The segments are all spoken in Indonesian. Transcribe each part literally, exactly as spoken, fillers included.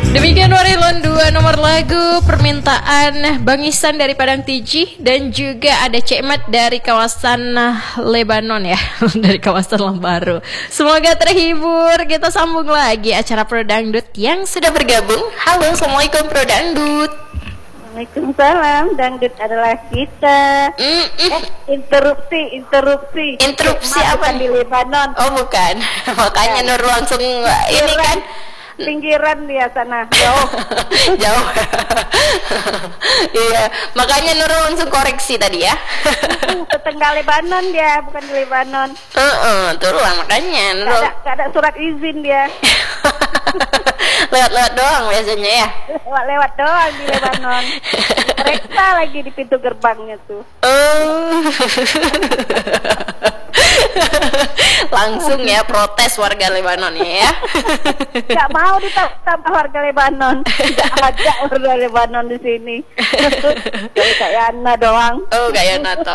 Demikian Warilon dua nomor lagu permintaan Bang Ihsan dari Padang Tiji. Dan juga ada Cek Mat dari kawasan Lebanon ya. Dari kawasan Lambaru. Semoga terhibur. Kita sambung lagi acara Pro Dangdut yang sudah bergabung. Halo, Assalamualaikum Pro Dangdut. Waalaikumsalam, dangdut adalah kita. Mm, mm. Eh, interupsi, interupsi. Interupsi Cek Mat apa bukan di Lebanon. Oh bukan. Makanya Nur langsung ini kan pinggiran dia sana, jauh. Jauh. Iya, makanya Nurul langsung koreksi tadi ya. Tetangga Lebanon dia, bukan di Lebanon. Heeh, uh, uh, lah makanya Nurul. Gak ada, gak ada surat izin dia. Lewat-lewat doang biasanya ya. Lewat-lewat doang di Lebanon. Periksa lagi di pintu gerbangnya tuh. Oh. Langsung ya protes warga Lebanon ya. Gak mau ditambah warga Lebanon. Gak ada warga Lebanon di sini. Jadi Kak Yana doang. Oh Kak Yana toh.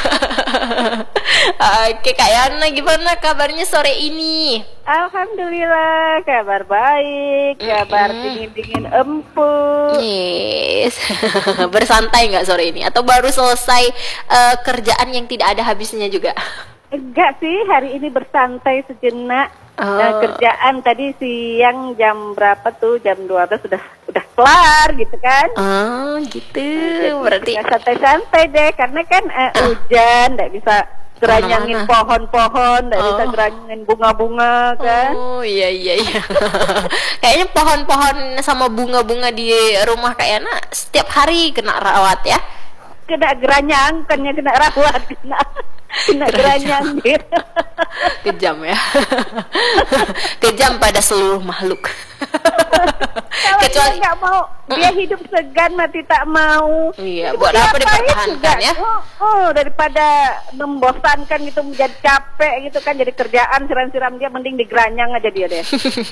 Oke Kak Yana, gimana kabarnya sore ini? Alhamdulillah kabar baik, kabar mm-hmm. dingin-dingin empuk. Yes. Bersantai nggak sore ini? Atau baru selesai uh, kerjaan yang tidak ada habisnya juga? Enggak sih, hari ini bersantai sejenak. Oh. Nah, kerjaan tadi siang jam berapa tuh? Jam dua belas sudah udah kelar gitu kan. Oh gitu. Nah, berarti santai-santai deh, karena kan uh, hujan, nggak bisa geranyangin pohon-pohon, nggak oh. bisa geranyangin bunga-bunga kan. Oh iya iya iya. Kayaknya pohon-pohon sama bunga-bunga di rumah Kak Yana setiap hari kena rawat ya. Kena geranyang, kena kena rawat, kena kena geranyang gitu. Kejam ya. Kejam pada seluruh makhluk. Kalau kecuali dia nggak mau, dia hidup segan mati tak mau. Iya, buat apa dipertahankan ya? Oh, oh, daripada membosankan gitu, menjadi capek gitu kan, jadi kerjaan siram-siram dia, mending digeranyang aja dia deh.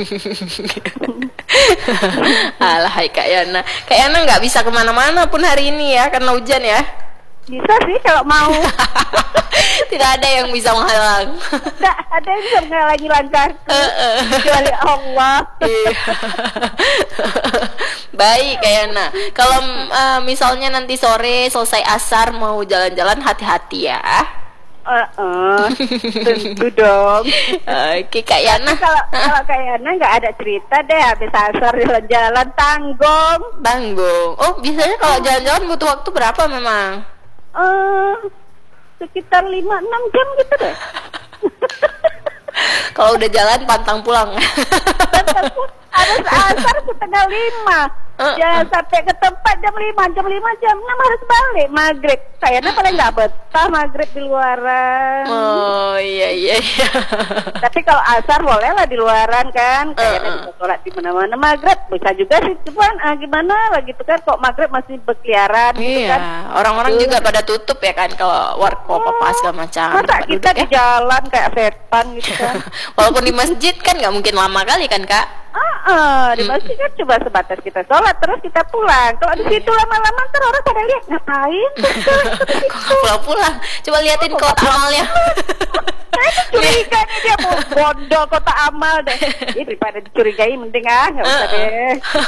Alah, hai Kak Yana. Kak Yana nggak bisa kemana-mana pun hari ini ya, karena hujan ya. Bisa sih kalau mau. Tidak ada yang bisa menghalang. Tidak ada yang bisa menghalangi langkahku uh, uh. kecuali Allah. Baik Kak Yana. Kalau uh, misalnya nanti sore selesai asar mau jalan-jalan, hati-hati ya. Uh, uh, tentu dong. Oke Kak Yana. Kalau kalau Kak Yana nggak ada cerita deh, habis asar jalan-jalan tanggung. Tanggung. Oh biasanya kalau jalan-jalan butuh waktu berapa memang? Uh, sekitar lima enam jam gitu deh. Kalau udah jalan pantang pulang. Harus asar setengah lima. Uh, Jangan uh. sampai ke tempat jam lima, jam lima, jam enam harus balik maghrib. Kayaknya paling nggak betah maghrib di luaran. Oh iya iya iya. Tapi kalau asar boleh lah di luaran kan. Kayaknya uh, uh. bisa sholat di mana-mana. Maghrib bisa juga sih, cuman ah, gimana lah gitu kan. Kok maghrib masih berkeliaran gitu iya. kan. Orang-orang juga pada tutup ya kan kalau warkop apa segala macam. Masa kita duduk, di ya? jalan kayak setan gitu kan. Walaupun di masjid kan nggak mungkin lama kali kan Kak. Ah, uh, di masjid kan coba sebatas kita sholat terus kita pulang. Kalau di situ lama-lama ntar orang pada lihat ngapain tuh kok pulang-pulang. Coba liatin oh, kotak amalnya. Saya tuh curiga nih dia mau bondol kotak amal deh. Ih, daripada dicurigai mending ah nggak usah deh.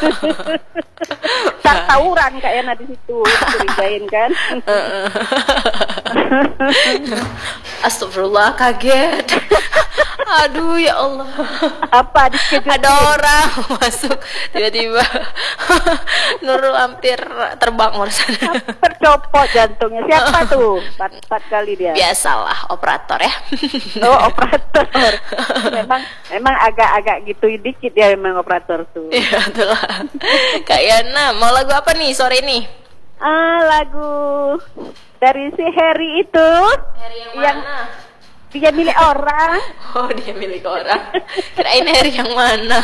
Tak tawuran kayaknya di situ dicurigain kan. Astagfirullah, kaget. Aduh ya Allah. Apa dikejutin? Ada orang masuk tiba-tiba. Nurul hampir terbang urusan. Tercopot jantungnya. Siapa tuh? Empat, empat kali dia. Biasalah operator ya. Oh operator. Memang memang agak-agak gitu dikit ya memang operator tuh. Iya itulah. Kak Yana mau lagu apa nih sore ini? Ah lagu dari si Harry itu. Harry yang, yang mana? Dia milik orang. Oh dia milik orang. Kirain Harry yang mana?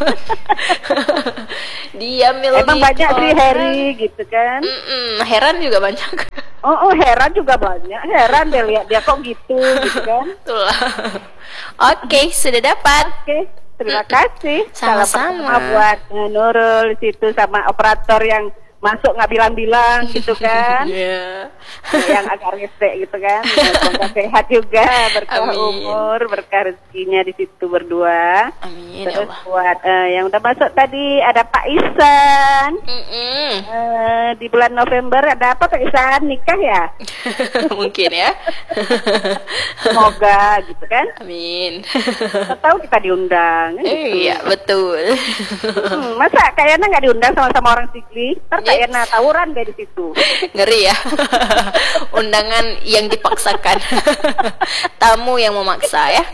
Dia milik Emang banyak orang. sih Harry gitu kan. Mm-mm, heran juga banyak. Oh, oh heran juga banyak. Heran deh lihat dia kok gitu gitu kan. Itulah. Oke okay, sudah dapat. Oke okay, terima kasih. Sama-sama buat uh, Nurul situ sama operator yang masuk nggak bilang-bilang gitu kan. Iya. Yang agak rese gitu kan. Semoga sehat juga, berkah Amin. umur, berkah rezekinya di situ berdua. Amin ya Terus Allah. buat eh, yang udah masuk tadi ada Pak Ihsan. Mm-mm. Eh, di bulan November ada apa Pak Ihsan? Nikah ya? Mungkin ya. Semoga gitu kan. Amin. Tahu kita diundang. Kan, gitu. Iya betul. Hmm, masa kayaknya nggak diundang sama-sama orang Sigli? Ntar Yes. kayaknya tawuran deh di situ. Ngeri ya. Undangan yang dipaksakan. Tamu yang memaksa ya.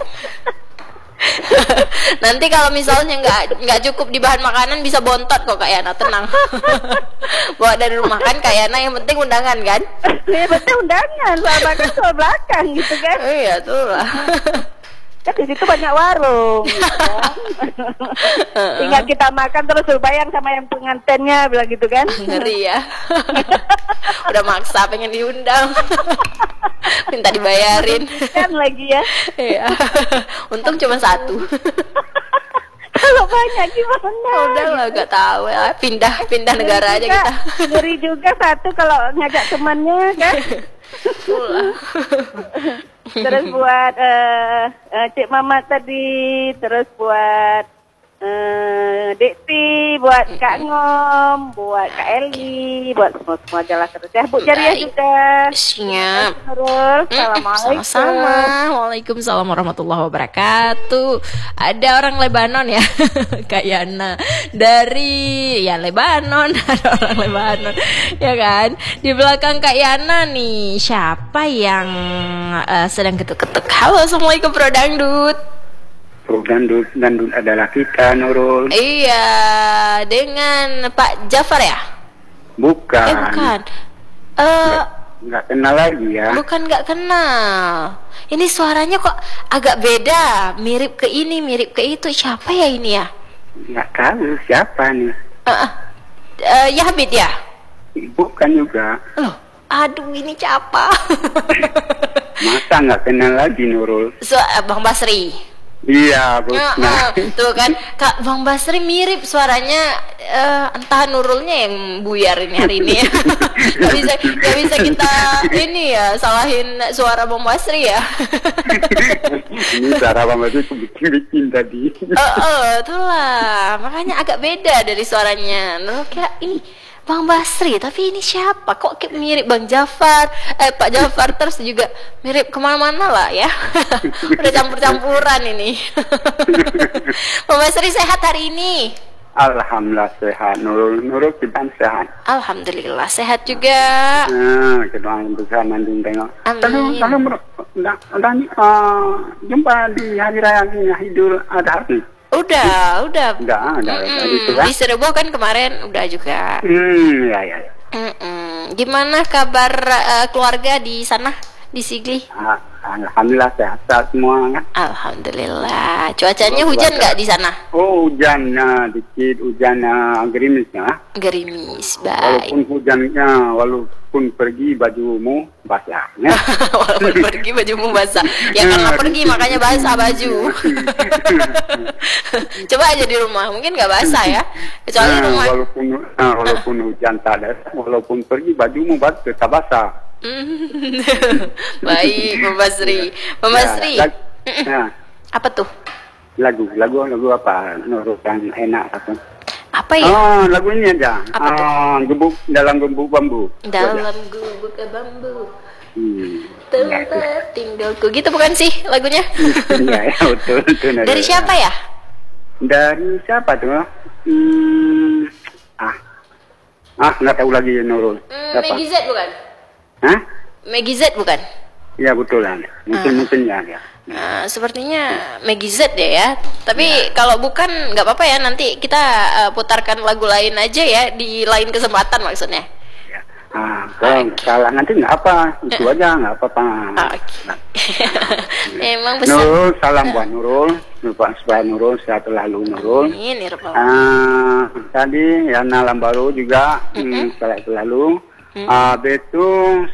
Nanti kalau misalnya nggak nggak cukup di bahan makanan bisa bontot kok Kak Yana, tenang. Bawa dari rumah kan Kak Yana, yang penting undangan kan. Ya betul undangan, soal makan soal belakang gitu kan. Oh, iya tuh lah. Kan di situ banyak warung gitu kan. Tinggal kita makan terus suruh bayar sama yang pengantennya, bilang gitu kan. Ngeri ya. Udah maksa pengen diundang. Minta dibayarin. Kan lagi ya. Iya. Untung cuma satu. Kalau banyak gimana? Udah lah, gak tahu ya. Pindah pindah negara aja kita. Ngeri juga satu kalau ngajak temannya kan. Itulah. Terus buat uh, uh, Cik Mama tadi, terus buat uh, Dekti, buat Kak Ngom, buat Kak Eli, buat semua-semua jalan terus ya. Bu Jariah Baik. juga. Siap. Nurul, Mm, Assalamualaikum. Sama-sama. Waalaikumsalam warahmatullahi wabarakatuh. Ada orang Lebanon ya, Kak Yana. Dari ya Lebanon, ada orang Lebanon, ya kan? Di belakang Kak Yana nih, siapa yang uh, sedang ketuk-ketuk? Halo, assalamualaikum Bro Dangdut. Bro Dangdut, Dangdut adalah kita, Nurul. Iya, dengan Pak Jafar ya? Bukan. Eh bukan. Eh Nggak kenal lagi ya. Bukan nggak kenal. Ini suaranya kok agak beda, mirip ke ini, mirip ke itu. Siapa ya ini ya? Nggak tahu siapa nih. Uh, uh, uh, ya Habib ya? Bukan juga. Loh, aduh ini siapa? Masa nggak kenal lagi, Nurul? So, uh, Bang Basri. Iya, Uh, bosnya. uh, tuh kan, Kak Bang Basri mirip suaranya. Uh, entah Nurulnya yang buyar ini hari ini ya. Gak bisa, gak bisa kita ini ya salahin suara Bang Basri ya. Ini cara Bang Basri itu bikin-bikin tadi. Oh, oh, itulah. Makanya agak beda dari suaranya. Nurul kayak ini Bang Basri, tapi ini siapa? Kok kayak mirip Bang Jafar? Eh, Pak Jafar terus juga mirip kemana-mana lah ya. Udah campur-campuran ini. Bang Basri sehat hari ini? Alhamdulillah sehat, Nurul. Nurul kita sehat. Alhamdulillah sehat juga. Nah, kita berusaha mandung tengok. Amin. Kalau kalau bro, udah, udah nih, uh, jumpa di hari raya Idul Adha nih. Udah, udah. Udah, udah, Mm-mm. itu kan. Di Serbo kan kemarin udah juga. Hmm, ya, ya, ya. Mm-mm. Gimana kabar uh, keluarga di sana, di Sigli? Ah, Alhamdulillah sehat semua kan. Alhamdulillah. Cuacanya hujan nggak di sana? Oh, hujan, nah, dikit hujan uh, gerimisnya. Gerimis, Walaupun baik. hujannya, walaupun pergi bajumu basah. Ya. Walaupun pergi bajumu basah. Ya karena pergi makanya basah baju. Coba aja di rumah, mungkin nggak basah ya. Kecuali Nah, rumah. walaupun nah, walaupun hujan tak ada, walaupun pergi bajumu basah tetap basah. Hmm. Baik, Mbak Basri. Mbak Basri. Ya, lag- ya, Apa tuh? lagu, lagu, lagu apa? Nurul yang enak satu. Apa ya? Ah, lagu ini aja. Apa tuh? Ah, gebuk dalam gembuk bambu. Itu aja. Dalam gubuk bambu. Hmm. Ya, itu. Tempat tinggalku. Gitu bukan sih lagunya? Iya, ya, betul, betul. Nurul. Dari siapa ya? Dari siapa tuh? Hmm, ah, ah nggak tahu lagi Nurul. Hmm, Siapa? Maggie Z bukan? Hah? Maggie Z bukan? Ya betulan. Mungkin Ah. mungkin ya. ya. Nah, sepertinya Maggie Z deh ya. Tapi kalau bukan nggak apa-apa ya. Nanti kita uh, putarkan lagu lain aja ya di lain kesempatan maksudnya. Ya. Ah, kalau salah nanti nggak apa, itu aja nggak apa-apa. Oke. Emang pesan. Nurul, salam buat Nurul, buat supaya Nurul sehat selalu Nurul. Ini Rabbal. Ah, tadi ya Nalam Baru juga, hmm, sehat selalu. Ah, betul.